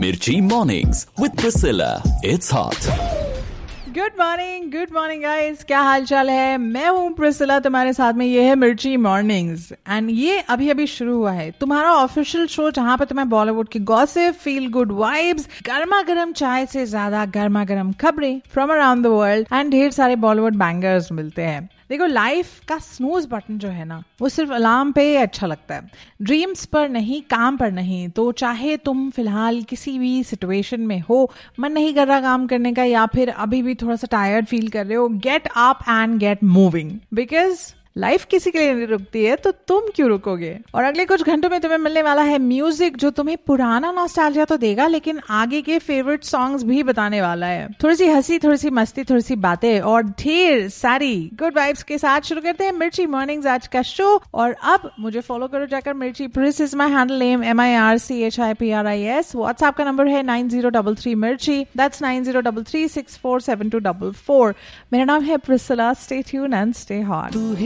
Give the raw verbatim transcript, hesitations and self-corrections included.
Mirchi Mornings with Priscilla. It's hot. Good morning good morning guys, क्या हाल चाल है। मैं हूँ प्रिसिला, तुम्हारे साथ में ये है मिर्ची मॉर्निंग्स। एंड ये अभी अभी शुरू हुआ है तुम्हारा ऑफिशियल शो, जहाँ पे तुम्हें बॉलीवुड की गॉसिप, फील गुड वाइब्स, गर्मा गर्म चाय से ज्यादा गर्मा गर्म खबरें from around the world and ढेर सारे बॉलीवुड बैंगर्स मिलते हैं। देखो, लाइफ का स्नूज बटन जो है ना, वो सिर्फ अलार्म पे अच्छा लगता है, ड्रीम्स पर नहीं, काम पर नहीं। तो चाहे तुम फिलहाल किसी भी सिचुएशन में हो, मन नहीं कर रहा काम करने का, या फिर अभी भी थोड़ा सा टायर्ड फील कर रहे हो, get up and gate moving, because life किसी के लिए नहीं रुकती है, तो तुम क्यों रुकोगे। और अगले कुछ घंटों में तुम्हें मिलने वाला है म्यूजिक जो तुम्हें पुराना नॉस्टैल्जिया तो देगा, लेकिन आगे के फेवरेट सॉन्ग्स भी बताने वाला है। थोड़ी सी हंसी, थोड़ी सी मस्ती, थोड़ी सी बातें और ढेर सारी गुड वाइब्स के साथ शुरू करते हैं मिर्ची मॉर्निंग्स आज का शो। और अब मुझे फॉलो करो जाकर, मिर्ची प्रिस is my handle name, M I R C H I P R I S. WhatsApp का नंबर है नाइन जीरो डबल थ्री मिर्ची, that's nine zero double three six four seven to double four. मेरा नाम है Priscilla, stay tuned and stay hot.